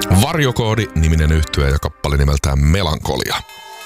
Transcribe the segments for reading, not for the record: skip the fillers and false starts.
Varjokoodi-niminen yhtye ja kappale nimeltään Melankolia.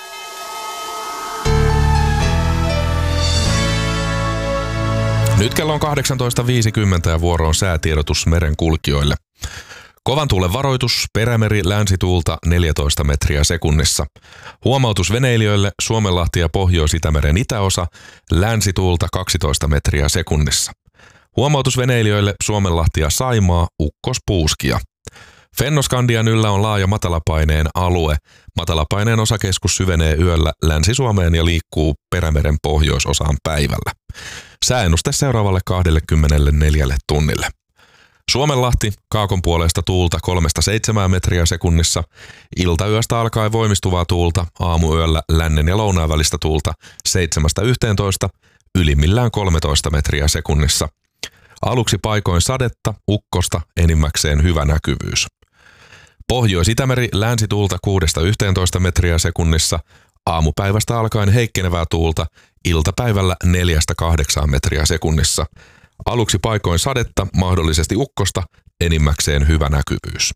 Nyt kello on 18.50 ja vuoro on säätiedotus merenkulkijoille. Kovan tuulen varoitus, Perämeri länsituulta 14 metriä sekunnissa. Huomautus veneilijöille, Suomenlahti ja Pohjois-Itämeren itäosa, länsituulta 12 metriä sekunnissa. Huomautus veneilijöille, Suomenlahti ja Saimaa, ukkospuuskia. Fennoskandian yllä on laaja matalapaineen alue. Matalapaineen osakeskus syvenee yöllä Länsi-Suomeen ja liikkuu Perämeren pohjoisosaan päivällä. Sääennuste seuraavalle 24 tunnille. Suomenlahti, kaakon puolesta tuulta 3-7 metriä sekunnissa. Iltayöstä alkaen voimistuvaa tuulta, aamuyöllä lännen ja lounaan välistä tuulta 7-11, ylimmillään 13 metriä sekunnissa. Aluksi paikoin sadetta, ukkosta, enimmäkseen hyvä näkyvyys. Pohjois-Itämeri länsituulta 6-11 metriä sekunnissa, aamupäivästä alkaen heikkenevää tuulta, iltapäivällä 4-8 metriä sekunnissa. Aluksi paikoin sadetta, mahdollisesti ukkosta, enimmäkseen hyvä näkyvyys.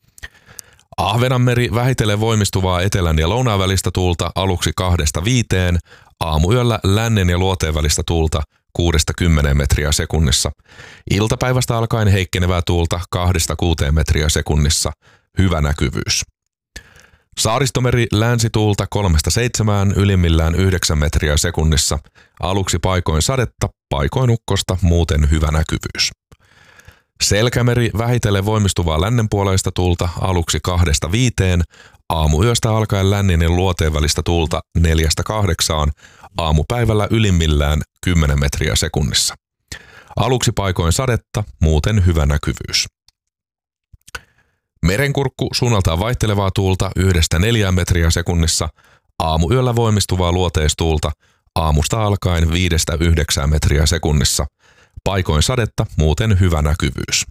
Ahvenanmeri vähitellen voimistuvaa etelän ja lounaan välistä tuulta aluksi 2-5, aamuyöllä lännen ja luoteen välistä tuulta 6-10 metriä sekunnissa. Iltapäivästä alkaen heikkenevää tuulta 2-6 metriä sekunnissa, hyvä näkyvyys. Saaristomeri länsituulta 3-7, ylimmillään 9 metriä sekunnissa. Aluksi paikoin sadetta, paikoin ukkosta, muuten hyvä näkyvyys. Selkämeri vähitellen voimistuvaa lännenpuoleista tuulta aluksi 2-5, aamuyöstä alkaen lännen ja luoteen välistä tuulta 4-8, aamupäivällä ylimmillään 10 metriä sekunnissa. Aluksi paikoin sadetta, muuten hyvä näkyvyys. Merenkurkku suunnaltaan vaihtelevaa tuulta 1-4 metriä sekunnissa, aamuyöllä voimistuvaa luoteistuulta, aamusta alkaen 5-9 metriä sekunnissa, paikoin sadetta, muuten hyvä näkyvyys.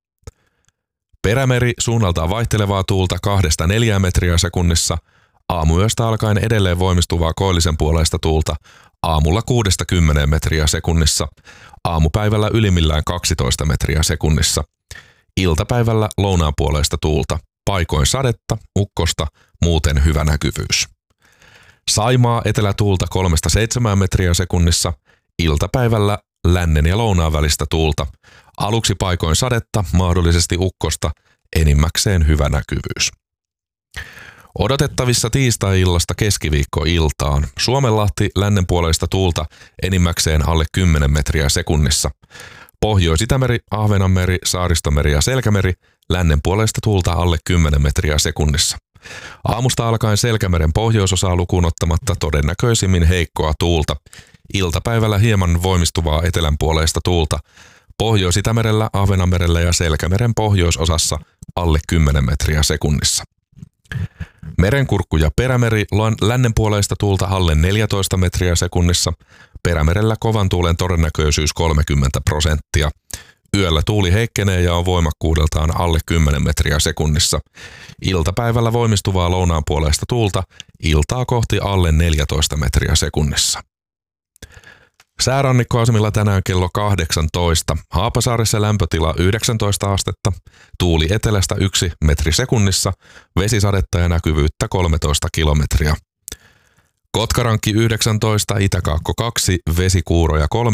Perämeri suunnaltaan vaihtelevaa tuulta 2-4 metriä sekunnissa, aamuyöstä alkaen edelleen voimistuvaa koillisen puoleista tuulta, aamulla 6-10 metriä sekunnissa, aamupäivällä ylimmillään 12 metriä sekunnissa. Iltapäivällä lounaanpuoleista tuulta, paikoin sadetta, ukkosta, muuten hyvä näkyvyys. Saimaa etelätuulta 3-7 metriä sekunnissa, iltapäivällä lännen ja lounaan välistä tuulta, aluksi paikoin sadetta, mahdollisesti ukkosta, enimmäkseen hyvä näkyvyys. Odotettavissa tiistai-illasta keskiviikkoiltaan, Suomenlahti lännenpuoleista tuulta, enimmäkseen alle 10 metriä sekunnissa. Pohjois-Itämeri, Ahvenanmeri, Saaristomeri ja Selkämeri, lännenpuoleista tuulta alle 10 metriä sekunnissa. Aamusta alkaen Selkämeren pohjoisosaa lukuun ottamatta todennäköisimmin heikkoa tuulta. Iltapäivällä hieman voimistuvaa etelänpuoleista tuulta. Pohjois-Itämerellä, Ahvenanmerellä ja Selkämeren pohjoisosassa alle 10 metriä sekunnissa. Merenkurkku ja Perämeri, lännenpuoleista tuulta alle 14 metriä sekunnissa. Perämerellä kovan tuulen todennäköisyys 30%. Yöllä tuuli heikkenee ja on voimakkuudeltaan alle 10 metriä sekunnissa. Iltapäivällä voimistuvaa lounaanpuoleista tuulta, iltaa kohti alle 14 metriä sekunnissa. Säärannikkoasemilla tänään kello 18. Haapasaaressa lämpötila 19 astetta, tuuli etelästä 1 metri sekunnissa, vesisadetta ja näkyvyyttä 13 kilometriä. Kotkarankki 19, Itäkaakko 2, vesikuuroja 3